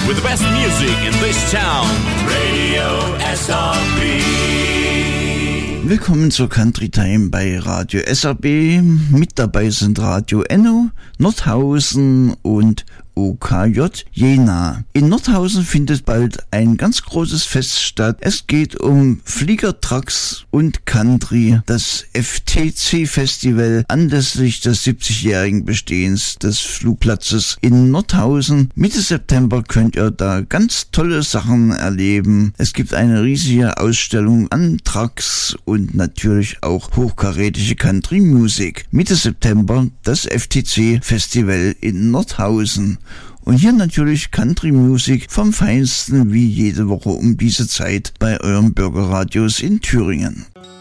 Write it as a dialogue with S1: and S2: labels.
S1: with the best music in this town. Radio SRB.
S2: Willkommen zur Country Time bei Radio SRB. Mit dabei sind Radio Enno, Nordhausen und OKJ Jena. In Nordhausen findet bald ein ganz großes Fest statt. Es geht um Fliegertrucks und Country, das FTC-Festival anlässlich des 70-jährigen Bestehens des Flugplatzes in Nordhausen. Mitte September könnt ihr da ganz tolle Sachen erleben. Es gibt eine riesige Ausstellung an Trucks und natürlich auch hochkarätige Country-Musik. Mitte September das FTC-Festival in Nordhausen. Und hier natürlich Country-Musik vom Feinsten wie jede Woche um diese Zeit bei euren Bürgerradios in Thüringen.